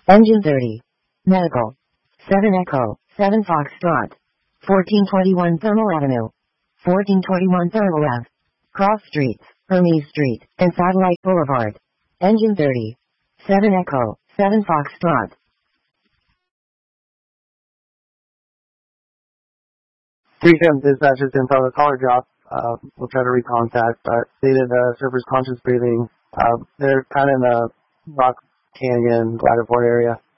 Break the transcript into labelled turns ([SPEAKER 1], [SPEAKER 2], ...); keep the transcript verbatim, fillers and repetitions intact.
[SPEAKER 1] Engine thirty. Medical. seven Echo, seven Foxtrot. fourteen twenty-one Thermal Avenue. fourteen twenty-one Thermal Ave. Cross Streets, Hermes Street, and Satellite Boulevard. Engine thirty. seven Echo, seven Foxtrot.
[SPEAKER 2] three seven dispatchers info, the caller drop. Uh, we'll try to recontact, but stated uh, surface conscious breathing. Uh, they're kind of in the Rock Canyon, Glider Port area.